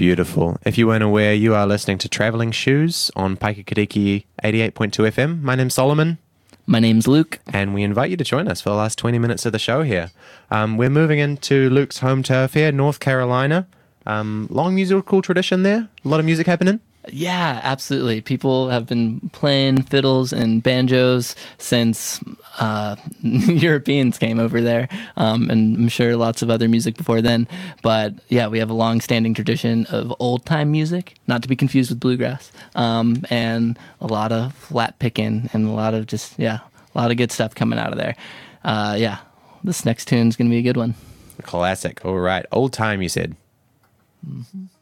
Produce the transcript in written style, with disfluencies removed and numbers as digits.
Beautiful. If you weren't aware, you are listening to Travelling Shoes on Paikakiriki 88.2 FM. My name's Solomon. My name's Luke. And we invite you to join us for the last 20 minutes of the show here. We're moving into Luke's home turf here, North Carolina. Long musical tradition there. A lot of music happening. Yeah, absolutely. People have been playing fiddles and banjos since Europeans came over there, and I'm sure lots of other music before then. But yeah, we have a long-standing tradition of old-time music, not to be confused with bluegrass, and a lot of flat picking and a lot of good stuff coming out of there. This next tune's going to be a good one. Classic. All right. Old time, you said. Mm-hmm.